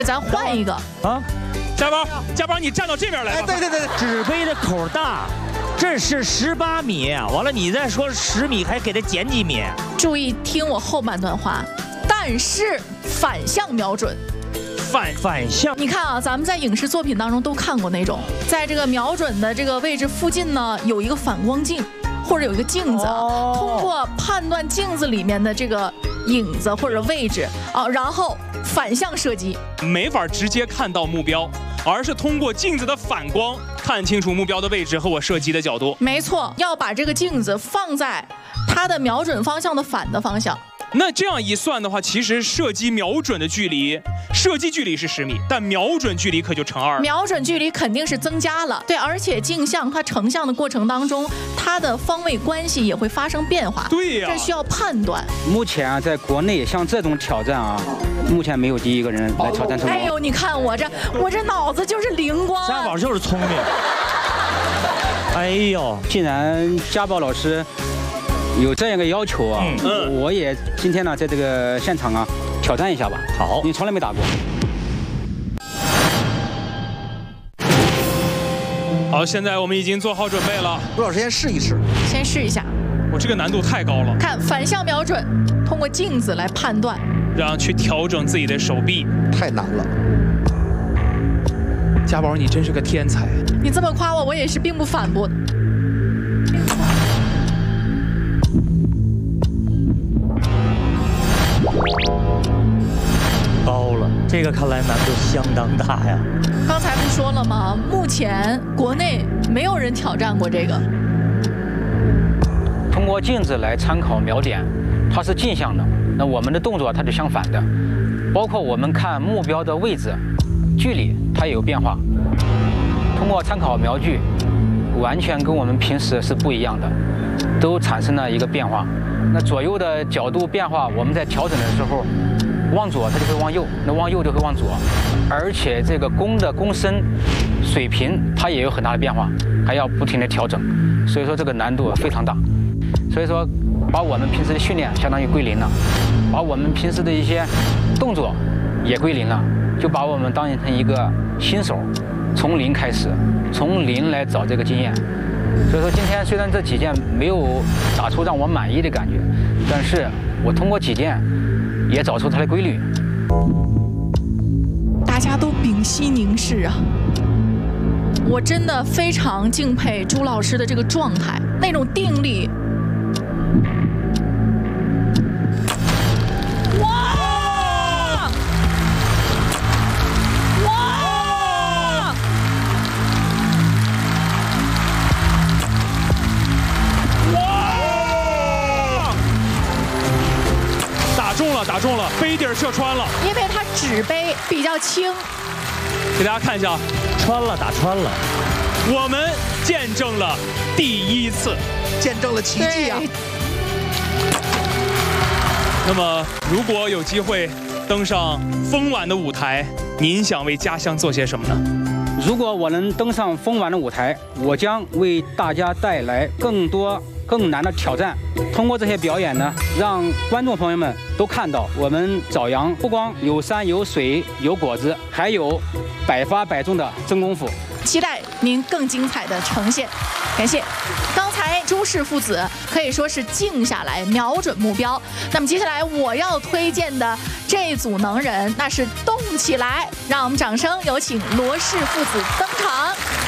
咱换一个啊， 家宝，你站到这边来。 哎，对， 纸杯的口大，这是18米，完了你再说10米，还给它减几米。 注意听我后半段话，但是反向瞄准。 反向， 你看啊，咱们在影视作品当中都看过那种，在这个瞄准的这个位置附近呢，有一个反光镜，或者有一个镜子，通过判断镜子里面的这个影子或者位置啊，然后反向射击， 没法直接看到目标，而是通过镜子的反光看清楚目标的位置和我射击的角度。 没错，要把这个镜子放在它的瞄准方向的反的方向。 那这样一算的话，其实射击瞄准的距离，射击距离是10米，但瞄准距离可就乘2。 瞄准距离肯定是增加了，对，而且镜像它成像的过程当中，它的方位关系也会发生变化。 对呀， 这需要判断。 目前啊，在国内像这种挑战啊，目前没有第一个人来挑战成功。 哎呦，你看我这脑子就是灵光。 家宝就是聪明。哎呦， 既然家宝老师有这样一个要求啊，我也今天呢在这个现场啊挑战一下吧。 好， 因为从来没打过。 好，现在我们已经做好准备了。 陆老师先试一试， 先试一下。 我这个难度太高了。 看反向瞄准，通过镜子来判断， 去调整自己的手臂， 太难了。 家宝，你真是个天才。 你这么夸我，我也是并不反驳的。 高了，这个看来难度相当大呀。 刚才不说了吗？目前国内没有人挑战过这个。 通过镜子来参考瞄点，它是镜像的，那我们的动作它是相反的，包括我们看目标的位置、距离，它也有变化。通过参考瞄具，完全跟我们平时是不一样的，都产生了一个变化。那左右的角度变化，我们在调整的时候，往左它就会往右，那往右就会往左，而且这个弓的弓身、水平它也有很大的变化，还要不停的调整，所以说这个难度非常大。所以说，把我们平时的训练相当于归零了，把我们平时的一些动作也归零了，就把我们当成一个新手，从零开始，从零来找这个经验。所以说，今天虽然这几件没有打出让我满意的感觉，但是我通过几件也找出它的规律。 大家都屏息凝视啊！我真的非常敬佩朱老师的这个状态，那种定力。哇！哇！ 哇！打中了，杯底射穿了。 因为它纸杯比较轻。 给大家看一下， 打穿了。 我们见证了第一次， 见证了奇迹啊！ 那么，如果有机会登上风晚的舞台，您想为家乡做些什么呢？ 如果我能登上风晚的舞台，我将为大家带来更多更难的挑战。通过这些表演呢，让观众朋友们都看到我们枣阳不光有山有水有果子，还有百发百中的真功夫。 期待您更精彩的呈现，感谢。刚才朱氏父子可以说是静下来瞄准目标，那么接下来我要推荐的这组能人，那是动起来，让我们掌声有请罗氏父子登场。